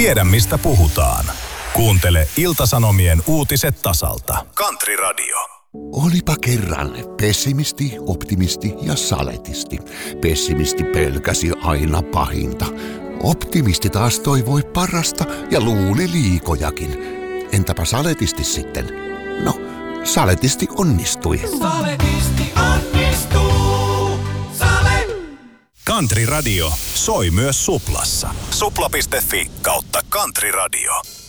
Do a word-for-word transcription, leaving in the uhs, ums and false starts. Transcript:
Tiedä mistä puhutaan. Kuuntele Ilta-Sanomien uutiset tasalta. Country Radio. Olipa kerran pessimisti, optimisti ja saletisti. Pessimisti pelkäsi aina pahinta. Optimisti taas toivoi parasta ja luuli liikojakin. Entäpä saletisti sitten? No, saletisti onnistui. Saletisti onnistuu. Sale. Country Radio soi myös Suplassa. Supla piste fi kautta Country Radio.